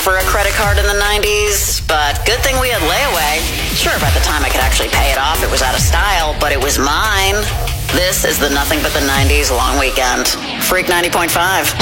for a credit card in the 90s, but good thing we had layaway. Sure, by the time I could actually pay it off, it was out of style, but it was mine. This is the Nothing But the 90s long weekend. Freak 90.5.